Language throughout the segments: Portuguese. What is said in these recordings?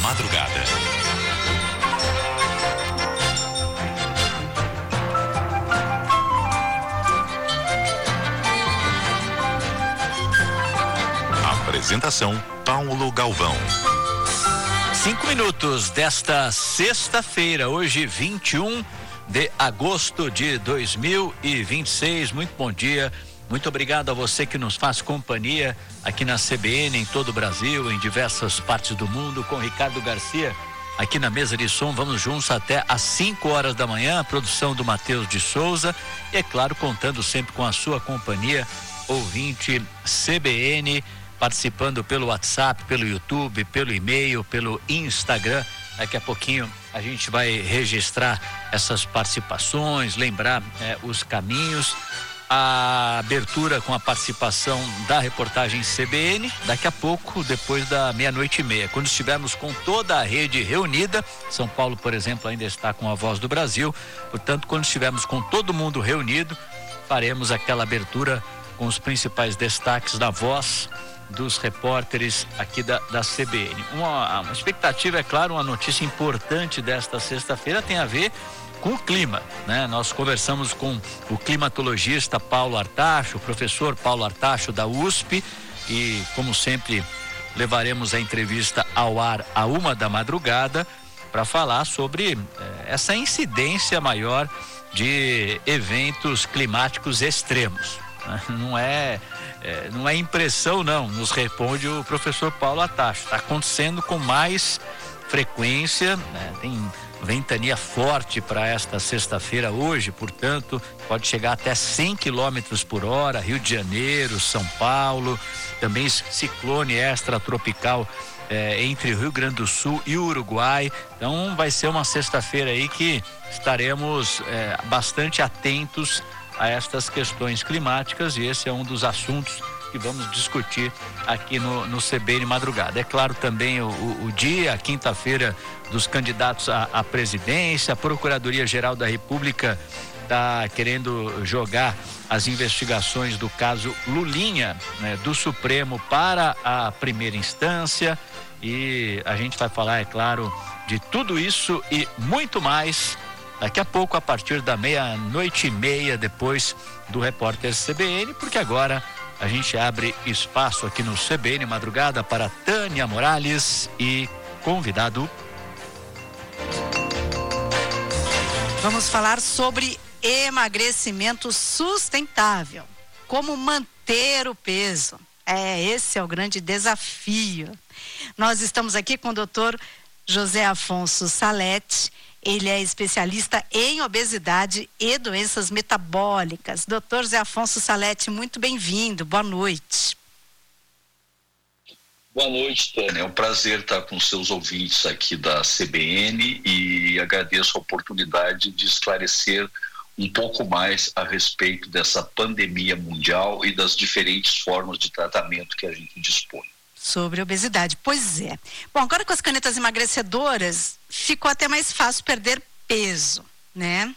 madrugada. Apresentação: Paulo Galvão. 5 minutos desta sexta-feira, hoje 21 de agosto de 2026. Muito bom dia, muito obrigado a você que nos faz companhia aqui na CBN, em todo o Brasil, em diversas partes do mundo, com Ricardo Garcia aqui na mesa de som. Vamos juntos até às 5 horas da manhã, a produção do Matheus de Souza e, é claro, contando sempre com a sua companhia, ouvinte CBN, participando pelo WhatsApp, pelo YouTube, pelo e-mail, pelo Instagram. Daqui a pouquinho a gente vai registrar essas participações, lembrar os caminhos, a abertura com a participação da reportagem CBN, daqui a pouco, depois da 00:30, quando estivermos com toda a rede reunida. São Paulo, por exemplo, ainda está com a Voz do Brasil, portanto, quando estivermos com todo mundo reunido, faremos aquela abertura com os principais destaques da Voz dos repórteres aqui da CBN. Uma expectativa, é claro, uma notícia importante desta sexta-feira tem a ver com o clima, né? Nós conversamos com o climatologista Paulo Artacho, o professor Paulo Artacho da USP, e, como sempre, levaremos a entrevista ao ar à 1h para falar sobre essa incidência maior de eventos climáticos extremos. Não é impressão, não, nos responde o professor Paulo Artacho. Está acontecendo com mais frequência, né? Tem ventania forte para esta sexta-feira hoje, portanto, pode chegar até 100 km por hora, Rio de Janeiro, São Paulo, também ciclone extratropical entre o Rio Grande do Sul e o Uruguai. Então vai ser uma sexta-feira aí que estaremos bastante atentos a estas questões climáticas, e esse é um dos assuntos que vamos discutir aqui no CBN Madrugada. É claro, também o dia, a quinta-feira dos candidatos à presidência. A Procuradoria-Geral da República está querendo jogar as investigações do caso Lulinha, né, do Supremo para a primeira instância, e a gente vai falar, é claro, de tudo isso e muito mais daqui a pouco, a partir da 00:30, depois do Repórter CBN, porque agora a gente abre espaço aqui no CBN Madrugada para Tânia Morales e convidado. Vamos falar sobre emagrecimento sustentável. Como manter o peso. Esse é o grande desafio. Nós estamos aqui com o Dr. José Afonso Salete. Ele é especialista em obesidade e doenças metabólicas. Dr. José Afonso Salete, muito bem-vindo. Boa noite. Boa noite, Tânia. É um prazer estar com seus ouvintes aqui da CBN e agradeço a oportunidade de esclarecer um pouco mais a respeito dessa pandemia mundial e das diferentes formas de tratamento que a gente dispõe. Sobre obesidade, pois é. Bom, agora com as canetas emagrecedoras, ficou até mais fácil perder peso, né?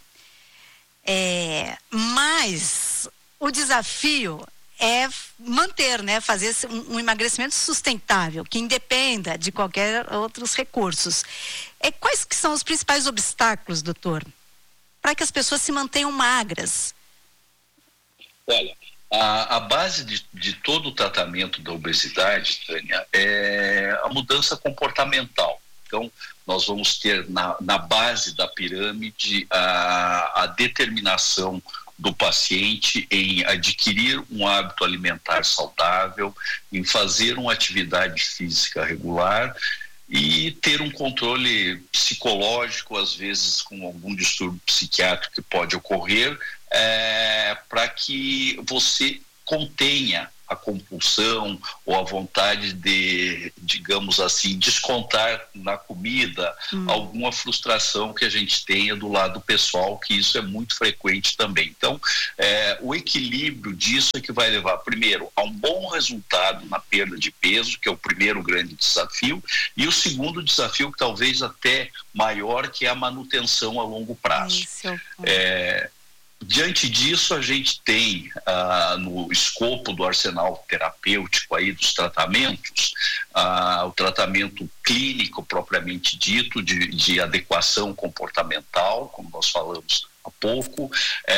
Mas o desafio é manter, né? Fazer um emagrecimento sustentável, que independa de qualquer outros recursos. Quais que são os principais obstáculos, doutor, para que as pessoas se mantenham magras? Olha, a base de todo o tratamento da obesidade, Tânia, é a mudança comportamental. Então, nós vamos ter na base da pirâmide a determinação do paciente em adquirir um hábito alimentar saudável, em fazer uma atividade física regular e ter um controle psicológico, às vezes com algum distúrbio psiquiátrico que pode ocorrer, para que você contenha a compulsão ou a vontade de, digamos assim, descontar na comida alguma frustração que a gente tenha do lado pessoal, que isso é muito frequente também. Então, o equilíbrio disso é que vai levar, primeiro, a um bom resultado na perda de peso, que é o primeiro grande desafio, e o segundo desafio, que talvez até maior, que é a manutenção a longo prazo. Diante disso, a gente tem no escopo do arsenal terapêutico aí dos tratamentos, o tratamento clínico propriamente dito, de adequação comportamental, como nós falamos há pouco,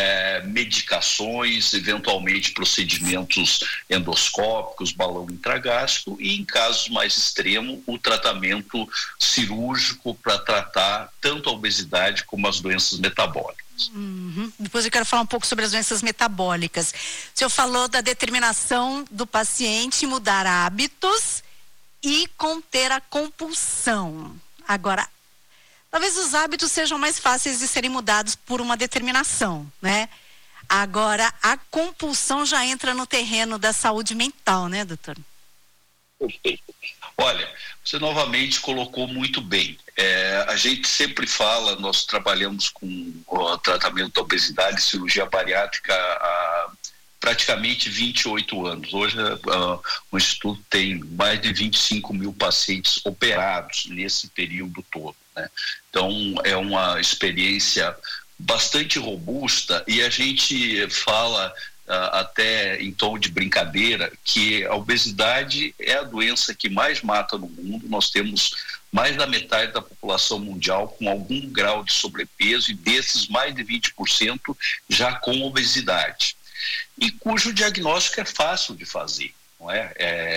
medicações, eventualmente procedimentos endoscópicos, balão intragástrico e, em casos mais extremos, o tratamento cirúrgico para tratar tanto a obesidade como as doenças metabólicas. Depois eu quero falar um pouco sobre as doenças metabólicas. O senhor falou da determinação do paciente em mudar hábitos e conter a compulsão. Agora, talvez os hábitos sejam mais fáceis de serem mudados por uma determinação, né? Agora, a compulsão já entra no terreno da saúde mental, né, doutor? Perfeito. Olha, você novamente colocou muito bem. A gente sempre fala, nós trabalhamos com o tratamento da obesidade e cirurgia bariátrica há praticamente 28 anos. Hoje o Instituto tem mais de 25 mil pacientes operados nesse período todo, né? Então, é uma experiência bastante robusta e a gente fala até em tom de brincadeira que a obesidade é a doença que mais mata no mundo. Nós temos mais da metade da população mundial com algum grau de sobrepeso e desses mais de 20% já com obesidade, e cujo diagnóstico é fácil de fazer, não é?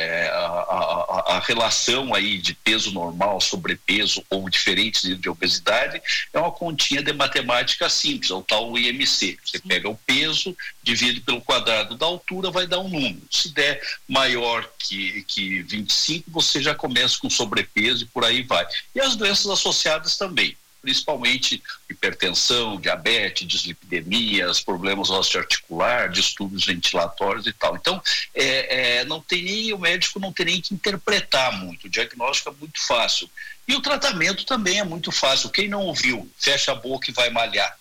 A relação aí de peso normal, sobrepeso ou diferentes níveis de obesidade é uma continha de matemática simples, é o tal IMC. Você pega o peso, divide pelo quadrado da altura, vai dar um número. Se der maior que 25, você já começa com sobrepeso e por aí vai. E as doenças associadas também, principalmente hipertensão, diabetes, dislipidemias, problemas osteoarticular, distúrbios ventilatórios e tal. Então, o médico não tem nem que interpretar muito, o diagnóstico é muito fácil. E o tratamento também é muito fácil. Quem não ouviu, fecha a boca e vai malhar.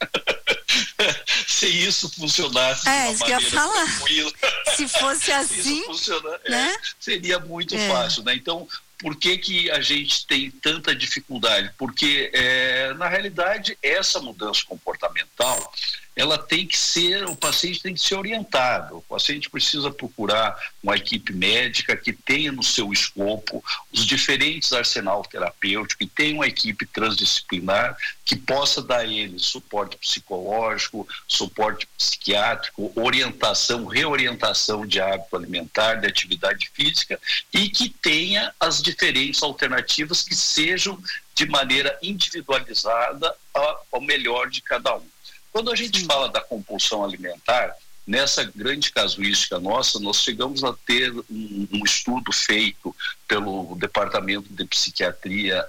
Se isso funcionasse de uma maneira tranquila, se fosse assim, né? Seria muito fácil, né? Então, por que a gente tem tanta dificuldade? Porque, na realidade, essa mudança comportamental, ela tem que ser, o paciente tem que ser orientado. O paciente precisa procurar uma equipe médica que tenha no seu escopo os diferentes arsenal terapêutico, que tenha uma equipe transdisciplinar que possa dar a ele suporte psicológico, suporte psiquiátrico, orientação, reorientação de hábito alimentar, de atividade física, e que tenha as diferentes alternativas que sejam de maneira individualizada ao melhor de cada um. Quando a gente fala da compulsão alimentar, nessa grande casuística nossa, nós chegamos a ter um estudo feito pelo Departamento de Psiquiatria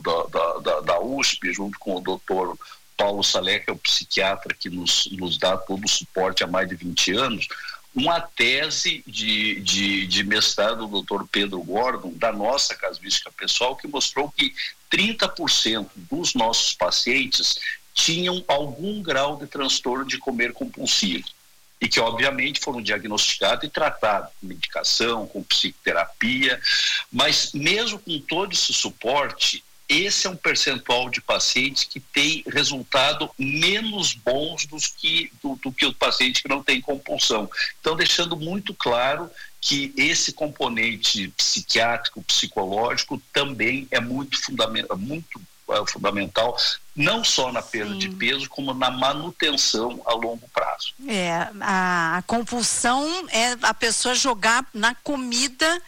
da USP, junto com o doutor Paulo Salé, que é o psiquiatra que nos dá todo o suporte há mais de 20 anos, uma tese de mestrado do doutor Pedro Gordon, da nossa casuística pessoal, que mostrou que 30% dos nossos pacientes tinham algum grau de transtorno de comer compulsivo e que obviamente foram diagnosticados e tratados com medicação, com psicoterapia, mas mesmo com todo esse suporte, esse é um percentual de pacientes que tem resultado menos bons do que o paciente que não tem compulsão. Então, deixando muito claro que esse componente psiquiátrico, psicológico também é muito fundamental, não só na perda de peso, como na manutenção a longo prazo. A compulsão é a pessoa jogar na comida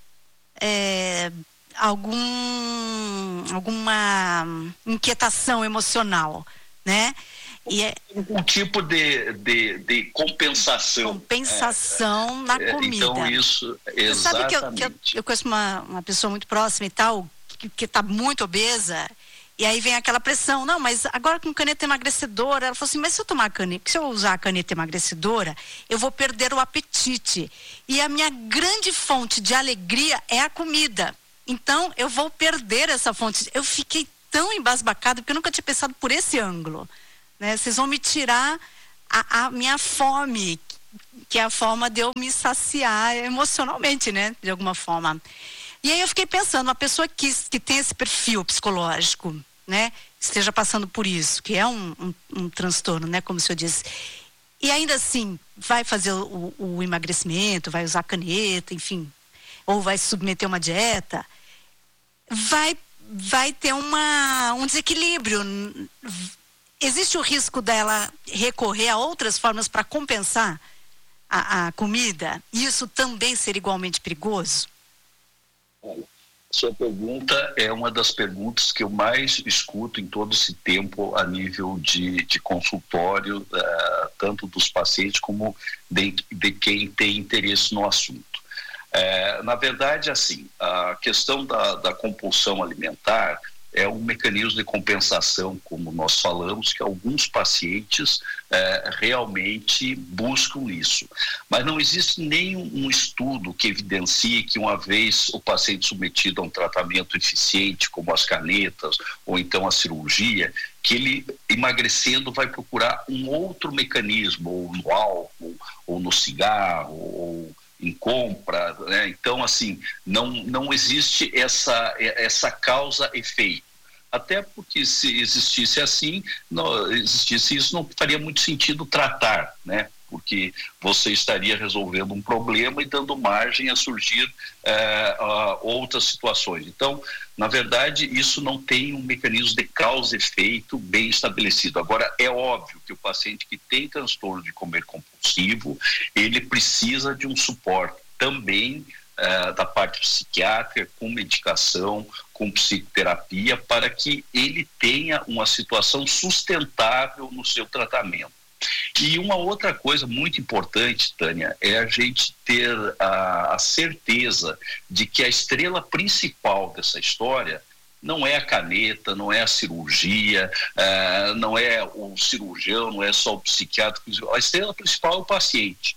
alguma inquietação emocional, né? Um tipo de compensação. Compensação na comida. Então isso, exatamente. Você sabe que eu conheço uma pessoa muito próxima e tal, que está muito obesa, e aí vem aquela pressão, não, mas agora com caneta emagrecedora, ela falou assim, mas se eu usar a caneta emagrecedora, eu vou perder o apetite, e a minha grande fonte de alegria é a comida, então eu vou perder essa fonte. Eu fiquei tão embasbacada, porque eu nunca tinha pensado por esse ângulo, né? Vocês vão me tirar a minha fome, que é a forma de eu me saciar emocionalmente, né, de alguma forma. E aí eu fiquei pensando, uma pessoa que tem esse perfil psicológico, né, esteja passando por isso, que é um transtorno, né, como o senhor disse, e ainda assim vai fazer o emagrecimento, vai usar caneta, enfim, ou vai se submeter a uma dieta, vai ter um desequilíbrio. Existe o risco dela recorrer a outras formas para compensar a comida? E isso também ser igualmente perigoso? Sua pergunta é uma das perguntas que eu mais escuto em todo esse tempo a nível de consultório, tanto dos pacientes como de quem tem interesse no assunto. Na verdade, assim, a questão da compulsão alimentar é um mecanismo de compensação, como nós falamos, que alguns pacientes realmente buscam isso. Mas não existe nenhum estudo que evidencie que, uma vez o paciente submetido a um tratamento eficiente, como as canetas ou então a cirurgia, que ele, emagrecendo, vai procurar um outro mecanismo, ou no álcool, ou no cigarro, ou em compra, né? Então, assim, não existe essa causa-efeito. Até porque, se existisse assim, isso, não faria muito sentido tratar, né? Porque você estaria resolvendo um problema e dando margem a surgir outras situações. Então, na verdade, isso não tem um mecanismo de causa e efeito bem estabelecido. Agora, é óbvio que o paciente que tem transtorno de comer compulsivo, ele precisa de um suporte também da parte psiquiátrica, com medicação, com psicoterapia, para que ele tenha uma situação sustentável no seu tratamento. E uma outra coisa muito importante, Tânia, é a gente ter a certeza de que a estrela principal dessa história não é a caneta, não é a cirurgia, não é o cirurgião, não é só o psiquiatra. A estrela principal é o paciente.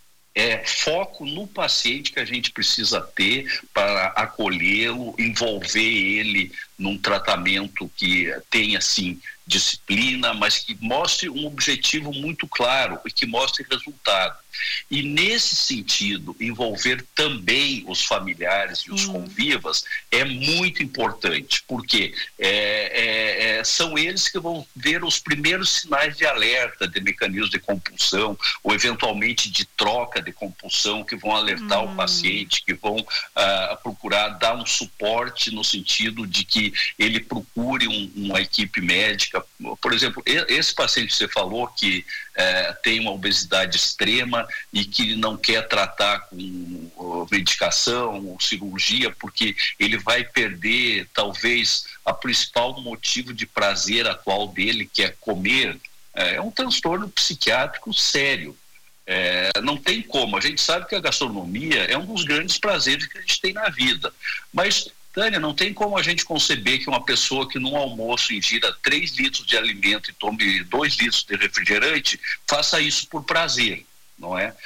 É foco no paciente que a gente precisa ter para acolhê-lo, envolver ele num tratamento que tenha, assim, disciplina, mas que mostre um objetivo muito claro e que mostre resultado. E, nesse sentido, envolver também os familiares e os convivas é muito importante, porque são eles que vão ver os primeiros sinais de alerta de mecanismos de compulsão, ou eventualmente de troca de compulsão, que vão alertar o paciente, que vão procurar dar um suporte no sentido de que ele procure uma equipe médica. Por exemplo, esse paciente que você falou que tem uma obesidade extrema e que não quer tratar com medicação ou cirurgia, porque ele vai perder talvez a principal motivo de prazer atual dele, que é comer, é um transtorno psiquiátrico sério. Não tem como, a gente sabe que a gastronomia é um dos grandes prazeres que a gente tem na vida, mas, Tânia, não tem como a gente conceber que uma pessoa que num almoço ingira 3 litros de alimento e tome 2 litros de refrigerante faça isso por prazer, não é?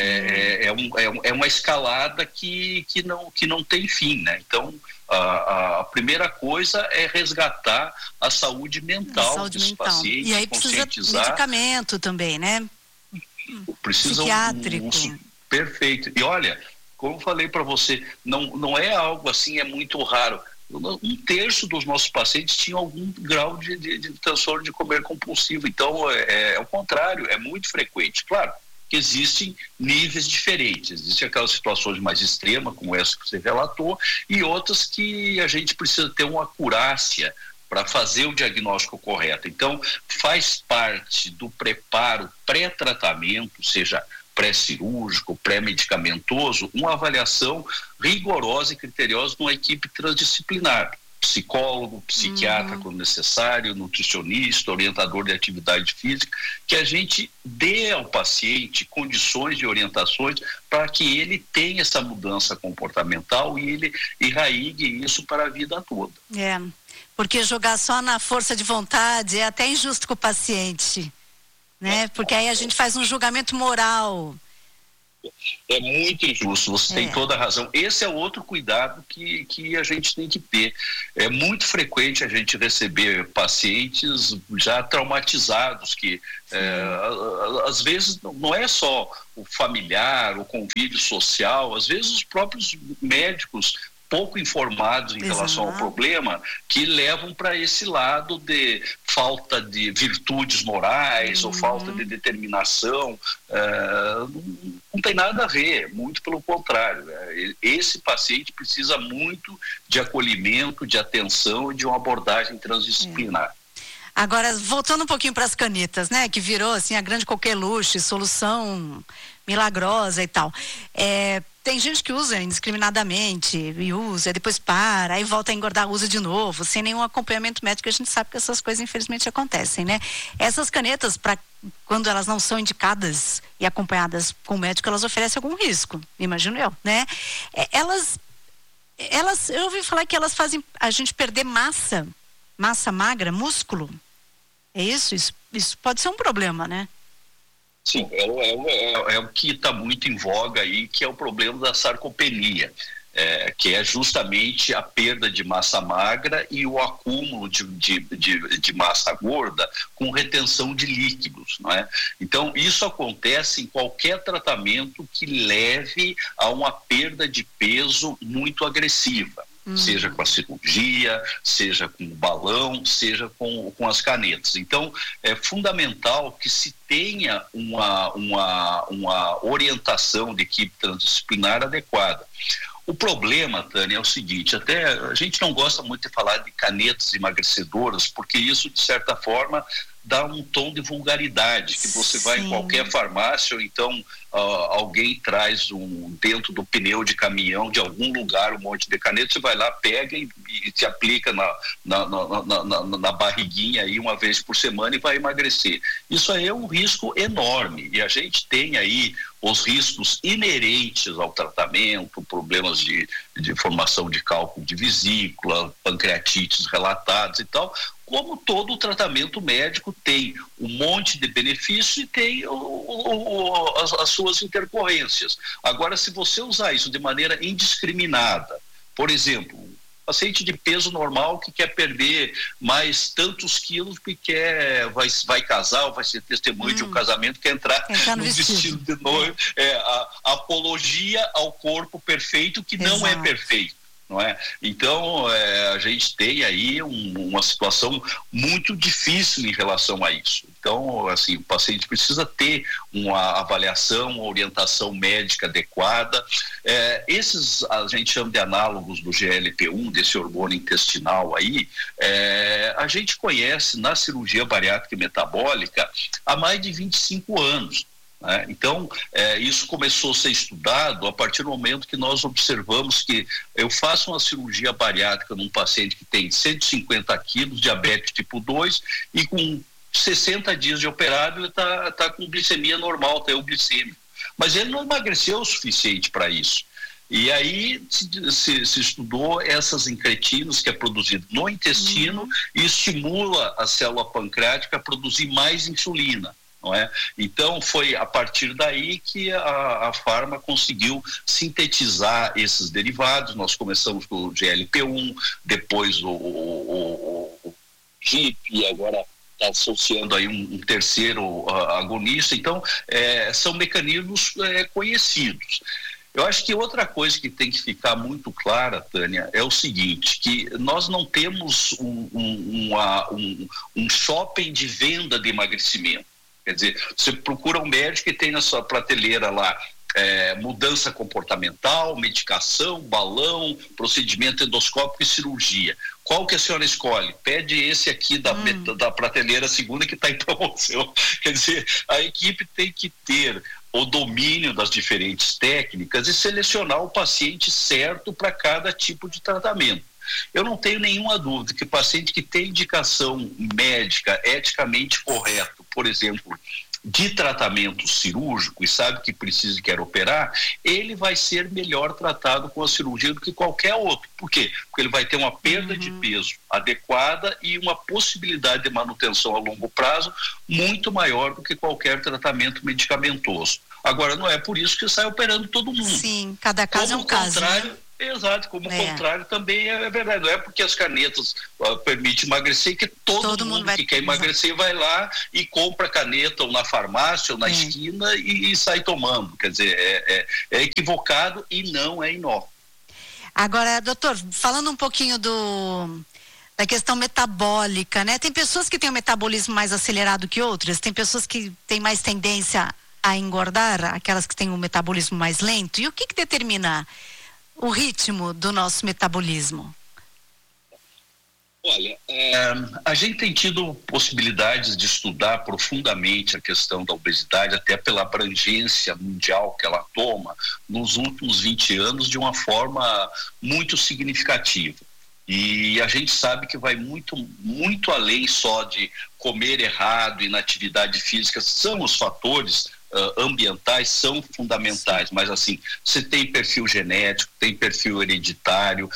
É uma escalada que não tem fim, né? Então, a primeira coisa é resgatar a saúde mental desse paciente, e aí precisa de medicamento também, né? Precisa psiquiátrico. Perfeito. E olha, como eu falei para você, não é algo assim, é muito raro. 1/3 dos nossos pacientes tinham algum grau de transtorno de comer compulsivo. Então, é o contrário, é muito frequente. Claro que existem níveis diferentes. Existem aquelas situações mais extremas, como essa que você relatou, e outras que a gente precisa ter uma acurácia para fazer o diagnóstico correto. Então, faz parte do preparo pré-tratamento, seja pré-cirúrgico, pré-medicamentoso, uma avaliação rigorosa e criteriosa de uma equipe transdisciplinar. Psicólogo, psiquiatra, quando necessário, nutricionista, orientador de atividade física, que a gente dê ao paciente condições de orientações para que ele tenha essa mudança comportamental e ele irraigue isso para a vida toda. Porque jogar só na força de vontade é até injusto com o paciente, né? Porque aí a gente faz um julgamento moral. É muito injusto, você tem toda a razão. Esse é outro cuidado que a gente tem que ter. É muito frequente a gente receber pacientes já traumatizados, que às vezes não é só o familiar, o convívio social, às vezes os próprios médicos pouco informados em relação ao problema, que levam para esse lado de falta de virtudes morais ou falta de determinação. Não tem nada a ver, muito pelo contrário. Esse paciente precisa muito de acolhimento, de atenção e de uma abordagem transdisciplinar. Agora, voltando um pouquinho para as canetas, né, que virou assim a grande coqueluche, solução milagrosa e tal. Tem gente que usa indiscriminadamente e usa, depois para, aí volta a engordar, usa de novo, sem nenhum acompanhamento médico. A gente sabe que essas coisas infelizmente acontecem, né? Essas canetas, quando elas não são indicadas e acompanhadas com o médico, elas oferecem algum risco, imagino eu, né? Eu ouvi falar que elas fazem a gente perder massa magra, músculo. É isso? Isso pode ser um problema, né? Sim, é o que está muito em voga aí, que é o problema da sarcopenia, que é justamente a perda de massa magra e o acúmulo de massa gorda com retenção de líquidos, não é? Então, isso acontece em qualquer tratamento que leve a uma perda de peso muito agressiva. Seja com a cirurgia, seja com o balão, seja com as canetas. Então, é fundamental que se tenha uma orientação de equipe transdisciplinar adequada. O problema, Tânia, é o seguinte: até a gente não gosta muito de falar de canetas emagrecedoras, porque isso, de certa forma, dá um tom de vulgaridade, que você vai em qualquer farmácia, ou então alguém traz dentro do pneu de caminhão de algum lugar um monte de caneta, você vai lá, pega e te aplica na barriguinha aí uma vez por semana e vai emagrecer. Isso aí é um risco enorme, e a gente tem aí os riscos inerentes ao tratamento, problemas de formação de cálculo de vesícula, pancreatites relatados e tal. Como todo tratamento médico tem um monte de benefícios e tem as suas intercorrências. Agora, se você usar isso de maneira indiscriminada, por exemplo, paciente de peso normal que quer perder mais tantos quilos porque vai casar ou vai ser testemunho de um casamento, quer entrar no vestido de noivo, a apologia ao corpo perfeito que não é perfeito. Não é? Então, a gente tem aí uma situação muito difícil em relação a isso. Então, assim, o paciente precisa ter uma avaliação, uma orientação médica adequada. Esses, a gente chama de análogos do GLP-1, desse hormônio intestinal aí, a gente conhece na cirurgia bariátrica e metabólica há mais de 25 anos. Então, isso começou a ser estudado a partir do momento que nós observamos que eu faço uma cirurgia bariátrica num paciente que tem 150 quilos, diabetes tipo 2, e com 60 dias de operado ele está com glicemia normal, está euglicêmico. Mas ele não emagreceu o suficiente para isso. E aí se estudou essas incretinas que é produzido no intestino e estimula a célula pancreática a produzir mais insulina. Não é? Então foi a partir daí que a Pharma conseguiu sintetizar esses derivados. Nós começamos com o GLP-1, depois o GIP, e agora está associando aí um terceiro agonista. Então são mecanismos conhecidos. Eu acho que outra coisa que tem que ficar muito clara, Tânia, é o seguinte, que nós não temos um shopping de venda de emagrecimento. Quer dizer, você procura um médico e tem na sua prateleira lá mudança comportamental, medicação, balão, procedimento endoscópico e cirurgia. Qual que a senhora escolhe? Pede esse aqui da prateleira segunda que está em promoção. Quer dizer, a equipe tem que ter o domínio das diferentes técnicas e selecionar o paciente certo para cada tipo de tratamento. Eu não tenho nenhuma dúvida que o paciente que tem indicação médica eticamente correto, por exemplo, de tratamento cirúrgico e sabe que precisa e quer operar, ele vai ser melhor tratado com a cirurgia do que qualquer outro. Por quê? Porque ele vai ter uma perda de peso adequada e uma possibilidade de manutenção a longo prazo muito maior do que qualquer tratamento medicamentoso. Agora, não é por isso que sai operando todo mundo. Sim, cada caso é um caso. Né? Exato, como o contrário também é verdade. Não é porque as canetas permitem emagrecer que todo mundo que quer emagrecer vai lá e compra caneta ou na farmácia ou na esquina e sai tomando. Quer dizer, é equivocado e não é inócuo. Agora, doutor, falando um pouquinho da questão metabólica, né? Tem pessoas que têm um metabolismo mais acelerado que outras, tem pessoas que têm mais tendência a engordar, aquelas que têm um metabolismo mais lento. E o que determina o ritmo do nosso metabolismo? Olha, a gente tem tido possibilidades de estudar profundamente a questão da obesidade, até pela abrangência mundial que ela toma nos últimos 20 anos de uma forma muito significativa. E a gente sabe que vai muito, muito além só de comer errado, inatividade física, são os fatores ambientais, são fundamentais, mas assim, você tem perfil genético, tem perfil hereditário,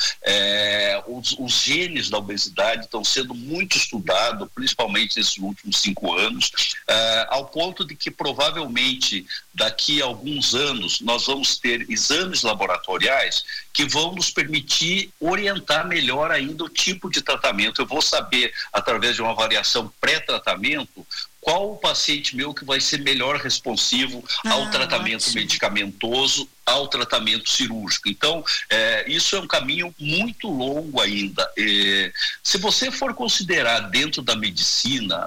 os genes da obesidade estão sendo muito estudados, principalmente nesses últimos 5 anos, ao ponto de que provavelmente daqui a alguns anos nós vamos ter exames laboratoriais que vão nos permitir orientar melhor ainda o tipo de tratamento. Eu vou saber, através de uma avaliação pré-tratamento, qual o paciente meu que vai ser melhor responsivo ao tratamento medicamentoso, ao tratamento cirúrgico. Então, isso é um caminho muito longo ainda. Se você for considerar dentro da medicina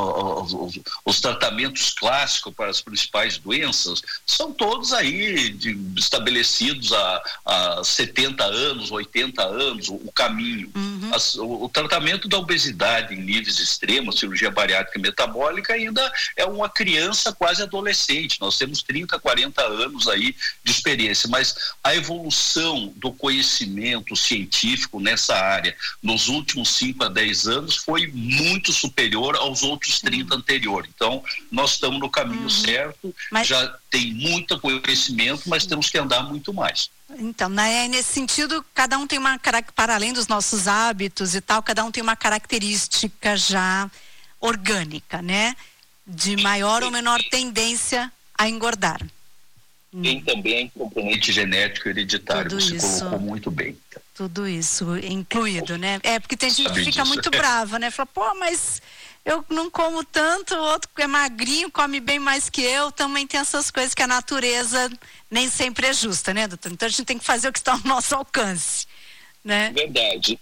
os tratamentos clássicos para as principais doenças, são todos aí estabelecidos há 70 anos, 80 anos, o caminho. O tratamento da obesidade em níveis extremos, cirurgia bariátrica e metabólica, ainda é uma criança quase adolescente. Nós temos 30, 40 anos aí de experiência, mas a evolução do conhecimento científico nessa área nos últimos 5 a 10 anos foi muito superior aos outros 30 anteriores. Então, nós estamos no caminho certo, já tem muito conhecimento, mas temos que andar muito mais. Então, nesse sentido, cada um tem para além dos nossos hábitos e tal, cada um tem uma característica já orgânica, né? De maior ou menor tendência a engordar. Tem também componente genético hereditário, tudo você isso, colocou muito bem. Tudo isso incluído, né? Porque tem gente que fica muito brava, né? Fala, pô, mas eu não como tanto, o outro é magrinho, come bem mais que eu. Também tem essas coisas que a natureza nem sempre é justa, né, doutor? Então a gente tem que fazer o que está ao nosso alcance, né? Verdade.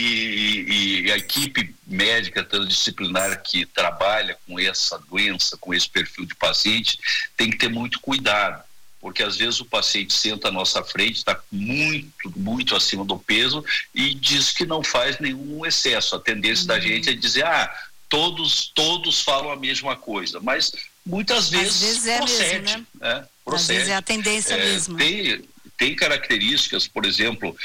E a equipe médica transdisciplinar que trabalha com essa doença, com esse perfil de paciente, tem que ter muito cuidado, porque às vezes o paciente senta à nossa frente, está muito, muito acima do peso e diz que não faz nenhum excesso. A tendência da gente é dizer, todos falam a mesma coisa, mas muitas vezes procede, mesmo, né? Procede. Às vezes é a tendência mesmo. Tem características, por exemplo,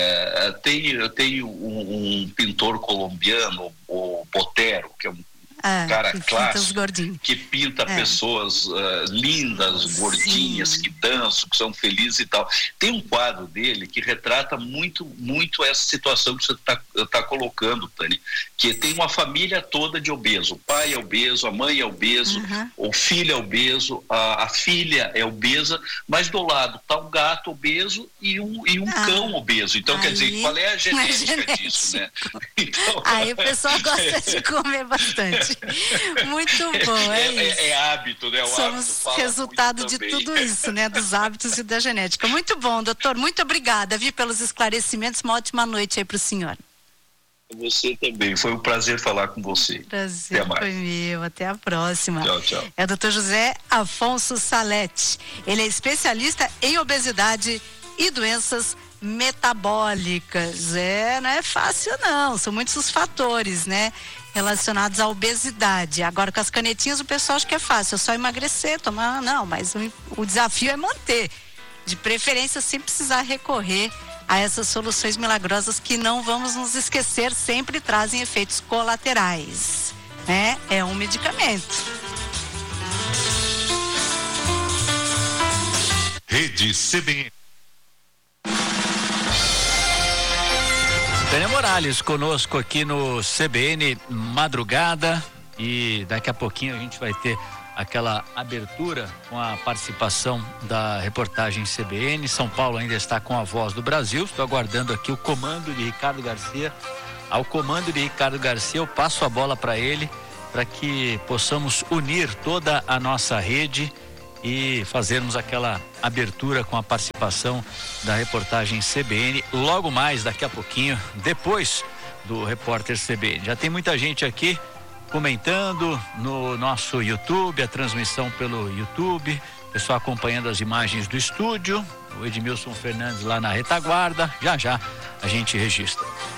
eu tenho um pintor colombiano, o Botero, que é um cara clássico, que pinta pessoas lindas, gordinhas, que dançam, que são felizes e tal. Tem um quadro dele que retrata muito, muito essa situação que você está colocando, Tânia, que tem uma família toda de obeso. O pai é obeso, a mãe é obeso, o filho é obeso, a filha é obesa, mas do lado está um gato obeso e um cão obeso. Então, quer dizer, qual é a genética disso, né? Então, aí o pessoal gosta de comer bastante. Muito bom, isso. É hábito, né? Somos resultado de tudo isso, né? Dos hábitos e da genética. Muito bom, doutor. Muito obrigada, pelos esclarecimentos. Uma ótima noite aí para o senhor. Você também. Foi um prazer falar com você. Prazer foi meu. Até a próxima. Tchau, tchau. É o doutor José Afonso Salete. Ele é especialista em obesidade e doenças metabólicas. Não é fácil não, são muitos os fatores, né, relacionados à obesidade. Agora com as canetinhas o pessoal acha que é fácil, é só emagrecer, tomar, não, mas o desafio é manter, de preferência sem precisar recorrer a essas soluções milagrosas que, não vamos nos esquecer, sempre trazem efeitos colaterais, né? É um medicamento. Rede CBN. Tânia Morales conosco aqui no CBN Madrugada, e daqui a pouquinho a gente vai ter aquela abertura com a participação da reportagem CBN. São Paulo ainda está com a Voz do Brasil. Estou aguardando aqui o comando de Ricardo Garcia. Ao comando de Ricardo Garcia, eu passo a bola para ele, para que possamos unir toda a nossa rede e fazermos aquela abertura com a participação da reportagem CBN logo mais, daqui a pouquinho, depois do repórter CBN. Já tem muita gente aqui comentando no nosso YouTube, a transmissão pelo YouTube, pessoal acompanhando as imagens do estúdio, o Edmilson Fernandes lá na retaguarda, já a gente registra.